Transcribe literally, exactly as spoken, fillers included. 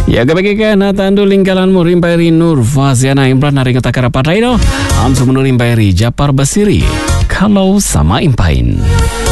Ya kebagikan tandu lingkalanmu rimpairi Nur Faziana Imran hari kata karapat lain. Am semenur rimpairi Japar Basiri kalau sama impain.